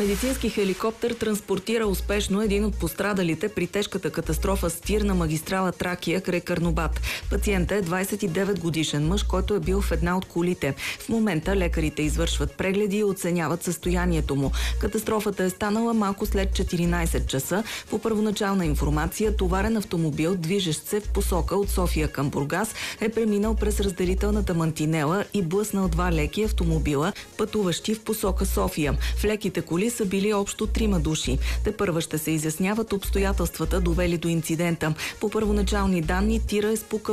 Медицински хеликоптер транспортира успешно един от пострадалите при тежката катастрофа с тир на магистрала Тракия край Карнобат. Пациентът е 29 годишен мъж, който е бил в една от колите. В момента лекарите извършват прегледи и оценяват състоянието му. Катастрофата е станала малко след 14 часа. По първоначална информация, товарен автомобил, движещ се в посока от София към Бургас, е преминал през разделителната мантинела и блъснал два леки автомобила, пътуващи в посока София. В леките коли са били общо 3 души. Тепърва ще се изясняват обстоятелствата, довели до инцидента. По първоначални данни, тира е спукал